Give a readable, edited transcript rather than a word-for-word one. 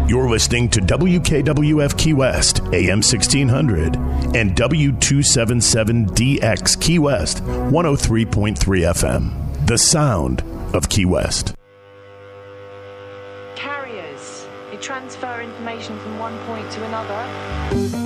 You're listening to WKWF Key West, AM 1600, and W277DX Key West, 103.3 FM. The sound of Key West. Carriers. They transfer information from one point to another.